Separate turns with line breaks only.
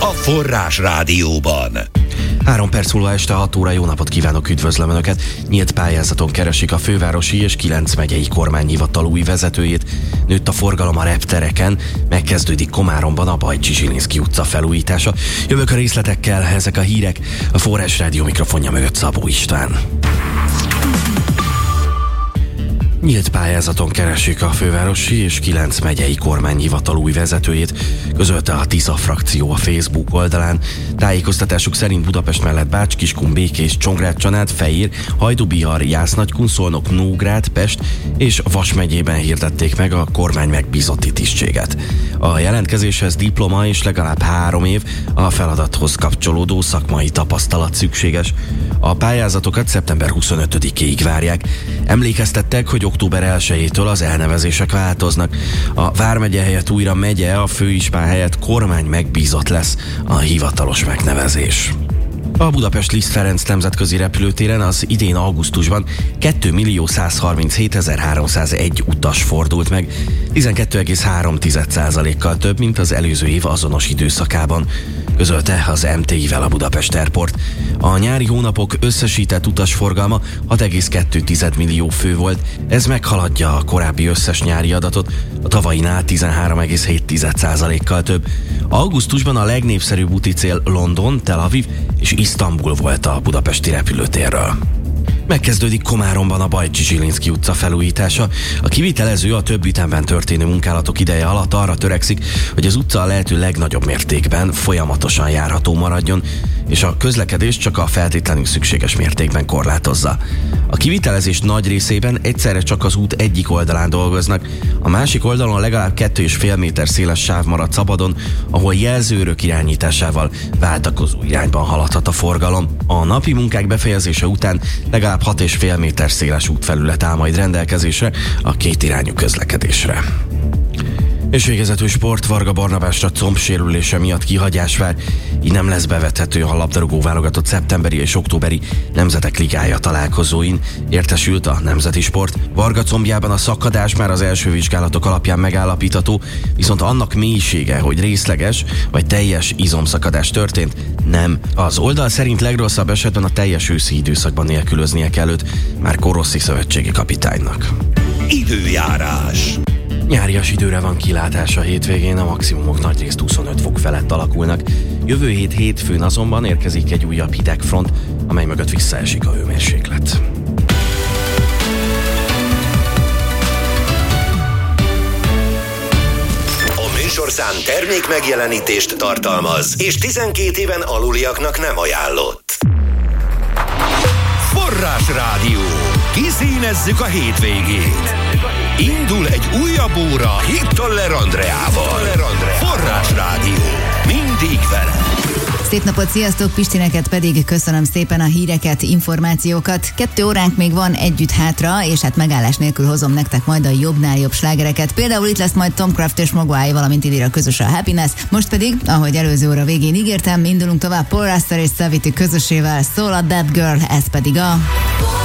a Forrás Rádióban.
3 perc múlva este 6 óra, jó napot kívánok, üdvözlöm Önöket! Nyílt pályázaton keresik a fővárosi és 9 megyei kormányhivatal új vezetőjét. Nőtt a forgalom a reptereken, megkezdődik Komáromban a Bajcsi Zsilinszky utca felújítása. Jövök a részletekkel, ezek a hírek, a Forrás Rádió mikrofonja mögött Szabó István. Nyílt pályázaton keresik a fővárosi és 9 megyei kormányhivatal új vezetőjét, közölte a Tisza frakció a Facebook oldalán. Tájékoztatásuk szerint Budapest mellett Bács, Kiskun, Békés, Csongrád, Csanád, Fejér, Hajdú-Bihar, Jász-Nagykun, Szolnok, Nógrád, Pest és Vas megyében hirdették meg a kormány megbízotti tisztséget. A jelentkezéshez diploma és legalább 3 év a feladathoz kapcsolódó szakmai tapasztalat szükséges. A pályázatokat szeptember 25-ig várják. Emlékeztettek, hogy október 1-től az elnevezések változnak. A vármegye helyett újra megye, a főispán helyett kormány megbízott lesz a hivatalos megnevezés. A Budapest Liszt Ferenc nemzetközi repülőtéren az idén augusztusban 2.137.301 utas fordult meg, 12,3%-kal több, mint az előző év azonos időszakában, közölte az MTI-vel a Budapest Airport. A nyári hónapok összesített utasforgalma 6,2 millió fő volt, ez meghaladja a korábbi összes nyári adatot, a tavainál 13,7%-kal több. Augusztusban a legnépszerűbb úti cél London, Tel Aviv és Isztambul volt a budapesti repülőtérről. Megkezdődik Komáromban a Bajcsi Zsilinszky utca felújítása. A kivitelező a több ütemben történő munkálatok ideje alatt arra törekszik, hogy az utca a lehető legnagyobb mértékben folyamatosan járható maradjon, és a közlekedést csak a feltétlenül szükséges mértékben korlátozza. A kivitelezés nagy részében egyszerre csak az út egyik oldalán dolgoznak, a másik oldalon legalább 2,5 méter széles sáv marad szabadon, ahol jelzőrök irányításával váltakozó irányban haladhat a forgalom. A napi munkák befejezése után legalább 6,5 méter széles útfelület áll majd rendelkezésre a kétirányú közlekedésre. És végezetül sport, Varga Barnabásra combsérülése miatt kihagyás vár, így nem lesz bevethető a labdarúgó válogatott szeptemberi és októberi Nemzetek Ligája találkozóin, értesült a Nemzeti Sport. Varga combjában a szakadás már az első vizsgálatok alapján megállapítható, viszont annak mélysége, hogy részleges vagy teljes izomszakadás történt, nem. Az oldal szerint legrosszabb esetben a teljes őszi időszakban nélkülöznie kell őt, Márko Rossi szövetségi kapitánynak.
Időjárás.
Nyárias időre van kilátás a hétvégén, a maximumok nagyrészt 25 fok felett alakulnak. Jövő hét hétfőn azonban érkezik egy újabb hidegfront, amely mögött visszaesik a hőmérséklet.
A műsorszám termék megjelenítést tartalmaz, és 12 éven aluliaknak nem ajánlott. Forrás Rádió. Kiszínezzük a hétvégét. Indul egy újabb óra Hittoller Andreával. Forrás Rádió. Mindig vele.
Szép napot, sziasztok! Pistineket pedig köszönöm szépen a híreket, információkat. 2 óránk még van együtt hátra, és hát megállás nélkül hozom nektek majd a jobbnál jobb slágereket. Például itt lesz majd Tom Craft és Mogwai, valamint idéra közös a Happiness. Most pedig, ahogy előző óra végén ígértem, indulunk tovább Paul Ruster és Savity közösével, Soul a That Girl, ez pedig a...